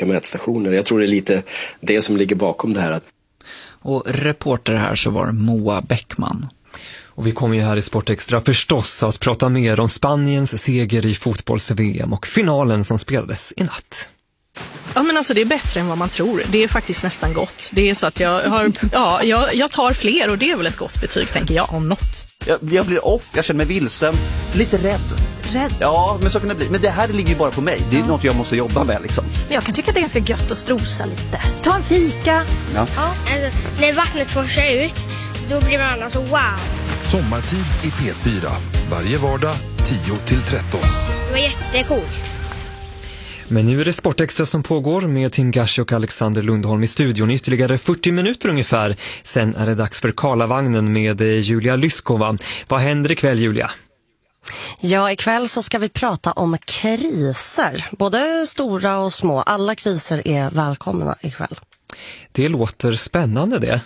svenska mätstationer. Jag tror det är lite det som ligger bakom det här. Och reporter här så var Moa Bäckman. Och vi kommer ju här i Sportextra förstås att prata mer om Spaniens seger i fotbolls-VM och finalen som spelades i natt. Ja, men alltså det är bättre än vad man tror. Det är faktiskt nästan gott. Det är så att jag tar fler och det är väl ett gott betyg, tänker jag, om något. Jag blir off, jag känner mig vilsen, lite rädd. Rädd? Ja, men så kan det bli. Men det här ligger ju bara på mig. Det är något jag måste jobba med liksom. Men jag kan tycka att det är ganska gött att strosa lite. Ta en fika. Ja. Alltså, när vattnet forsar ut, då blir man alltså wow. Sommartid i P4. Varje vardag 10-13. Det var jättecoolt. Men nu är det Sportextra som pågår med Tim Gashi och Alexander Lundholm i studion i ytterligare 40 minuter ungefär. Sen är det dags för Karlavagnen med Julia Lyskova. Vad händer ikväll, Julia? Ja, ikväll så ska vi prata om kriser. Både stora och små. Alla kriser är välkomna ikväll. Det låter spännande det.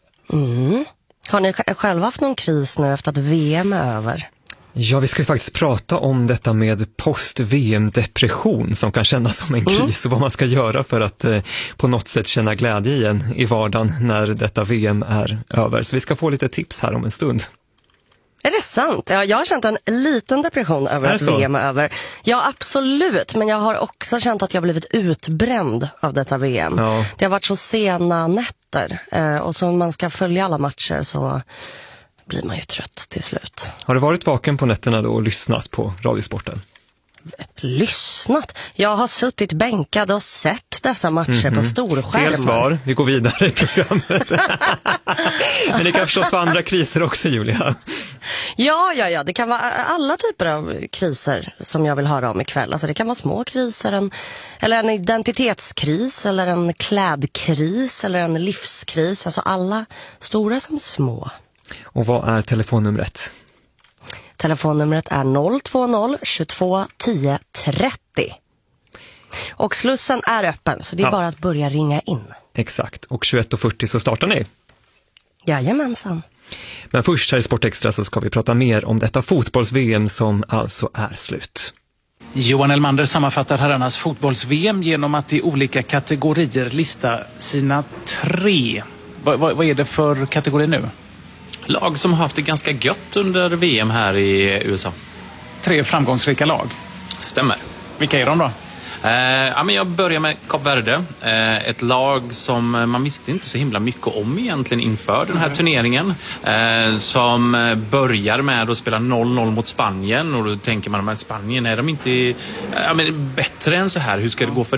Har ni själva haft någon kris nu efter att VM är över? Ja, vi ska ju faktiskt prata om detta med post-VM-depression som kan kännas som en kris och vad man ska göra för att på något sätt känna glädje igen i vardagen när detta VM är över. Så vi ska få lite tips här om en stund. Är det sant? Ja, jag har känt en liten depression över att VM är över. Ja, absolut. Men jag har också känt att jag blivit utbränd av detta VM. Ja. Det har varit så sena nätter. Och så man ska följa alla matcher så blir man ju trött till slut. Har du varit vaken på nätterna då och lyssnat på Radiosporten? Lyssnat? Jag har suttit bänkad och sett dessa matcher på storskärmar. Fel svar, vi går vidare i programmet. Men det kan förstås vara andra kriser också, Julia. Ja, det kan vara alla typer av kriser som jag vill höra om ikväll. Alltså det kan vara små kriser, eller en identitetskris, eller en klädkris, eller en livskris. Alltså alla stora som små. Och vad är telefonnumret? Telefonnumret är 020 22 10 30. Och slussen är öppen, så det är bara att börja ringa in. Exakt, och 21:40 så startar ni. Jajamensan. Men först här i Sportextra så ska vi prata mer om detta fotbolls-VM som alltså är slut. Johan Elmander sammanfattar herrarnas fotbolls-VM genom att i olika kategorier lista sina 3. Vad är det för kategori nu? Lag som har haft det ganska gött under VM här i USA. 3 framgångsrika lag. Stämmer. Vilka är de då? Men jag börjar med Kap Verde. Ett lag som man visste inte så himla mycket om egentligen inför den här turneringen. Som börjar med att spela 0-0 mot Spanien. Och då tänker man att Spanien är de inte bättre än så här. Hur ska det gå för